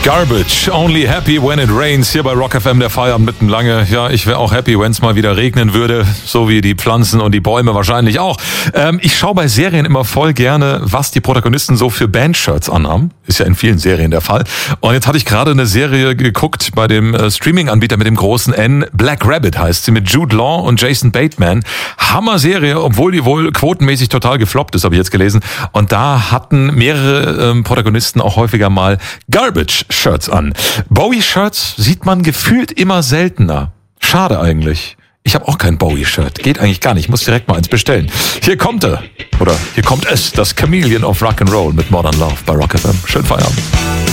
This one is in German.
Garbage, only happy when it rains. Hier bei Rock FM, der Feierabend mitten lange. Ja, ich wäre auch happy, wenn es mal wieder regnen würde. So wie die Pflanzen und die Bäume wahrscheinlich auch. Ich schaue bei Serien immer voll gerne, was die Protagonisten so für Bandshirts anhaben. Ist ja in vielen Serien der Fall. Und jetzt hatte ich gerade eine Serie geguckt bei dem Streaming-Anbieter mit dem großen N. Black Rabbit heißt sie, mit Jude Law und Jason Bateman. Hammer-Serie, obwohl die wohl quotenmäßig total gefloppt ist, habe ich jetzt gelesen. Und da hatten mehrere Protagonisten auch häufiger mal Garbage-Shirts an. Bowie-Shirts sieht man gefühlt immer seltener. Schade eigentlich. Ich habe auch kein Bowie-Shirt. Geht eigentlich gar nicht. Ich muss direkt mal eins bestellen. Hier kommt er. Oder hier kommt es. Das Chameleon of Rock'n'Roll mit Modern Love bei Rock FM. Schönen Feierabend.